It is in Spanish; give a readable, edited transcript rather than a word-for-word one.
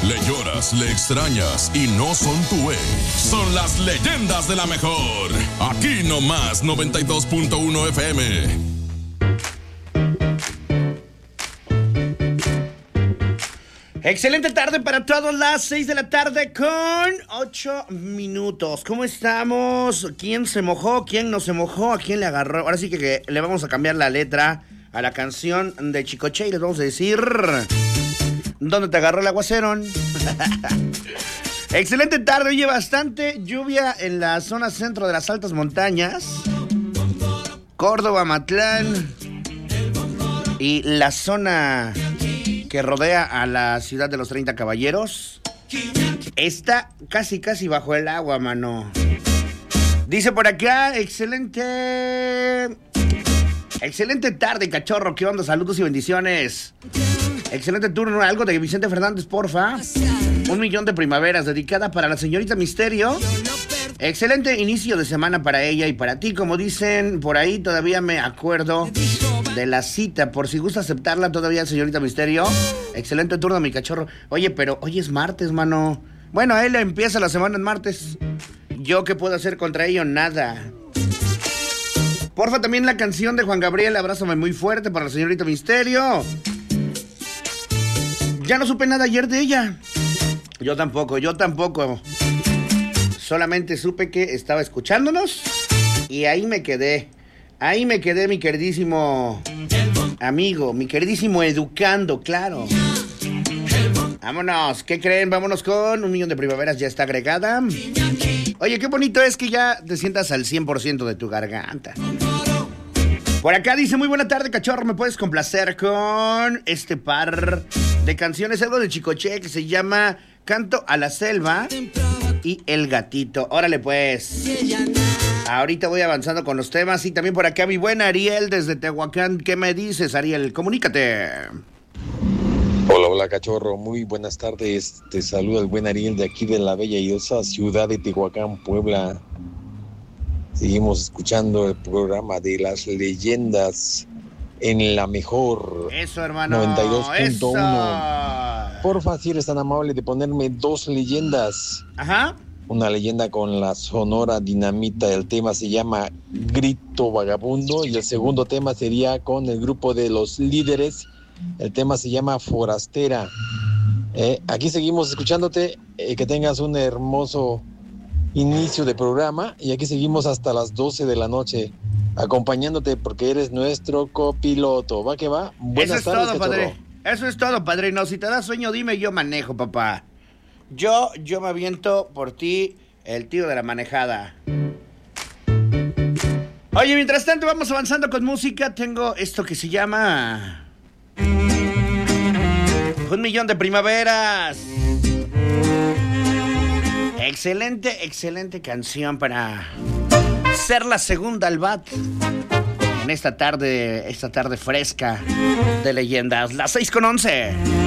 le lloras, le extrañas y no son tu ex. Son las leyendas de la mejor. Aquí nomás 92.1 FM. Excelente tarde para todos, las 6 de la tarde con 8 minutos. ¿Cómo estamos? ¿Quién se mojó? ¿Quién no se mojó? ¿A quién le agarró? Ahora sí que le vamos a cambiar la letra a la canción de Chicoche y les vamos a decir... ¿Dónde te agarró el aguacero? Excelente tarde, oye, bastante lluvia en la zona centro de las altas montañas. Córdoba, Matlán y la zona que rodea a la ciudad de los 30 Caballeros. Está casi bajo el agua, mano. Dice por acá, excelente tarde, cachorro. ¿Qué onda? Saludos y bendiciones. Excelente turno. Algo de Vicente Fernández, porfa. 1,000,000 de primaveras dedicada para la señorita Misterio. Excelente inicio de semana para ella y para ti. Como dicen por ahí, todavía me acuerdo de la cita. Por si gusta aceptarla todavía, señorita Misterio. Excelente turno, mi cachorro. Oye, pero hoy es martes, mano. Bueno, a él empieza la semana en martes. ¿Yo qué puedo hacer contra ello? Nada. Porfa, también la canción de Juan Gabriel, Abrázame muy fuerte, para la señorita Misterio. Ya no supe nada ayer de ella. Yo tampoco. Solamente supe que estaba escuchándonos y ahí me quedé. Ahí me quedé, mi queridísimo amigo, mi queridísimo educando, claro. Vámonos, ¿qué creen? Vámonos con 1,000,000 de primaveras, ya está agregada. Oye, qué bonito es que ya te sientas al 100% de tu garganta. Por acá dice, muy buena tarde, cachorro, ¿me puedes complacer con este par de canciones? Algo de Chicoche que se llama Canto a la Selva y El Gatito. Órale pues. Ahorita voy avanzando con los temas. Y también por acá mi buen Ariel desde Tehuacán. ¿Qué me dices, Ariel? Comunícate. Hola, cachorro. Muy buenas tardes. Te saluda el buen Ariel de aquí de la bella y osa ciudad de Tehuacán, Puebla. Seguimos escuchando el programa de las leyendas en la mejor. Eso, hermano. 92.1. Porfa, si eres tan amable de ponerme 2 leyendas. Ajá. Una leyenda con la Sonora Dinamita. El tema se llama Grito Vagabundo. Y el segundo tema sería con el grupo de Los Líderes. El tema se llama Forastera. Aquí seguimos escuchándote. Que tengas un hermoso inicio de programa. Y aquí seguimos hasta las 12 de la noche. Acompañándote porque eres nuestro copiloto. ¿Va que va? Buenas tardes, todo, padre. Eso es todo, padrino. Si te da sueño, dime, yo manejo, papá. Yo me aviento por ti el tiro de la manejada. Oye, mientras tanto vamos avanzando con música. Tengo esto que se llama 1,000,000 de primaveras. Excelente canción para ser la segunda al bat en esta tarde fresca de leyendas. Las 6:11.